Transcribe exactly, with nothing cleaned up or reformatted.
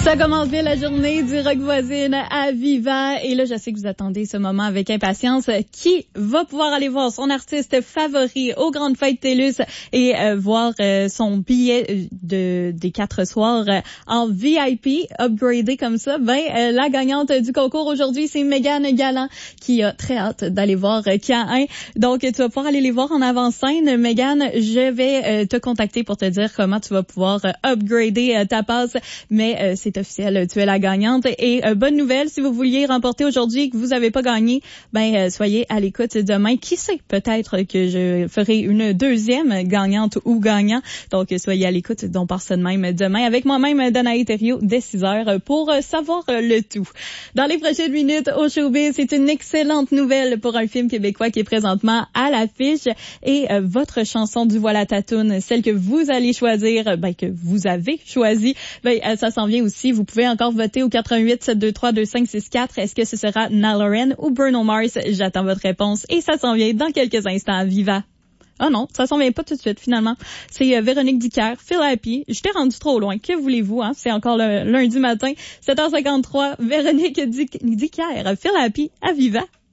Ça commence bien la journée du Rock Voisine à Viva. Et là, je sais que vous attendez ce moment avec impatience. Qui va pouvoir aller voir son artiste favori aux Grandes Fêtes TELUS et euh, voir euh, son billet de des quatre soirs euh, en V I P, upgradé comme ça? Ben, euh, la gagnante du concours aujourd'hui, c'est Mégane Galland qui a très hâte d'aller voir euh, K un. Donc, tu vas pouvoir aller les voir en avant-scène. Mégane, je vais euh, te contacter pour te dire comment tu vas pouvoir euh, upgrader euh, ta passe. Mais euh, c'est officiel, tu es la gagnante. Et euh, bonne nouvelle, si vous vouliez remporter aujourd'hui et que vous n'avez pas gagné, ben euh, soyez à l'écoute demain. Qui sait, peut-être que je ferai une deuxième gagnante ou gagnant. Donc soyez à l'écoute, donc par ça de même demain avec moi-même, Danae Thériault, dès six heures pour euh, savoir euh, le tout. Dans les prochaines minutes au showbiz, c'est une excellente nouvelle pour un film québécois qui est présentement à l'affiche. Et euh, votre chanson du Voilà ta toune, celle que vous allez choisir, ben que vous avez choisi, ben euh, ça s'en vient aussi. Vous pouvez encore voter au quatre un huit, sept deux trois, deux cinq six quatre. Est-ce que ce sera Niall Horan ou Bruno Mars? J'attends votre réponse et ça s'en vient dans quelques instants à Viva. Ah oh non, ça s'en vient pas tout de suite, finalement. C'est euh, Véronique Dicker, Feel Happy. Je t'ai rendu trop loin. Que voulez-vous, hein? C'est encore le lundi matin, sept heures cinquante-trois. Véronique Dicker, Feel Happy à Viva.